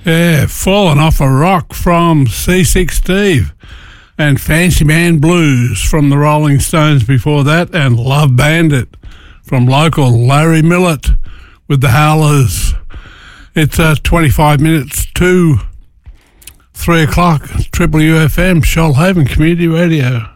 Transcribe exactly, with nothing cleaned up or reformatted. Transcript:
Yeah, Falling Off a Rock from C six Steve, and Fancy Man Blues from the Rolling Stones before that, and Love Bandit from local Larry Millett with the Howlers. It's uh, twenty-five minutes to three o'clock, Triple U F M, Shoalhaven Community Radio.